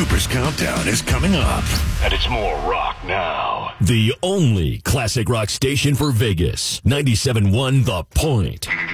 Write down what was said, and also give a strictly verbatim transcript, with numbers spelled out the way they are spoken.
Cooper's Countdown is coming up. And it's more rock now. The only classic rock station for Vegas. ninety-seven point one The Point.